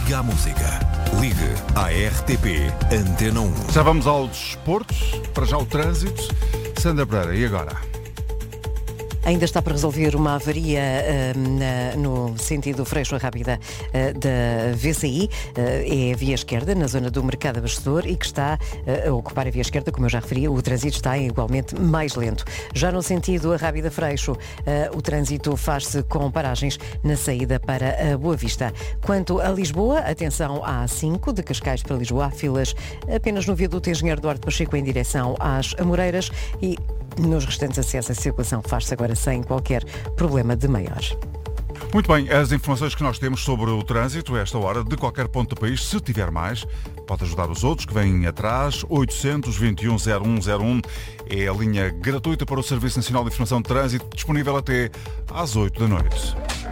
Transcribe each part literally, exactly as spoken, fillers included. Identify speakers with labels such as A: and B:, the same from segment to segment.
A: Liga à música. Ligue à R T P Antena um.
B: Já vamos aos desportos, para já o trânsito. Sandra Pereira, e agora?
C: Ainda está para resolver uma avaria uh, na, no sentido Freixo-Rábida uh, da V C I. Uh, é a via esquerda, na zona do Mercado Abastecedor, e que está uh, a ocupar a via esquerda, como eu já referi. O trânsito está igualmente mais lento. Já no sentido Rábida-Freixo, uh, o trânsito faz-se com paragens na saída para a Boa Vista. Quanto a Lisboa, atenção à A cinco, de Cascais para Lisboa, há filas apenas no viaduto Engenheiro Duarte Pacheco em direção às Amoreiras, e nos restantes acessos a circulação faz-se agora sem qualquer problema de maior.
B: Muito bem, as informações que nós temos sobre o trânsito a esta hora, de qualquer ponto do país, se tiver mais, pode ajudar os outros que vêm atrás. oitocentos, vinte e um, zero um zero um é a linha gratuita para o Serviço Nacional de Informação de Trânsito, disponível até às oito da noite.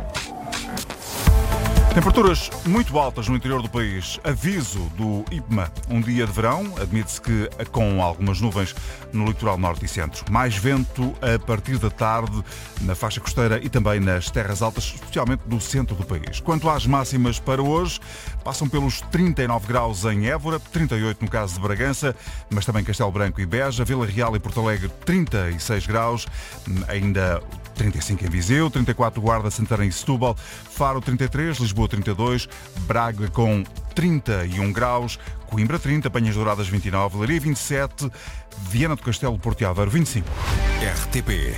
B: Temperaturas muito altas no interior do país. Aviso do I P M A. Um dia de verão, admite-se que com algumas nuvens no litoral norte e centro. Mais vento a partir da tarde na faixa costeira e também nas terras altas, especialmente do centro do país. Quanto às máximas para hoje, passam pelos trinta e nove graus em Évora, trinta e oito no caso de Bragança, mas também Castelo Branco e Beja, Vila Real e Porto Alegre, trinta e seis graus, ainda trinta e cinco em Viseu, trinta e quatro Guarda, Santarém e Setúbal, Faro trinta e três, Lisboa trinta e dois, Braga com trinta e um graus, Coimbra trinta, Penhas Douradas vinte e nove, Leiria vinte e sete, Viana do Castelo, Porto e Aveiro vinte e cinco.
A: R T P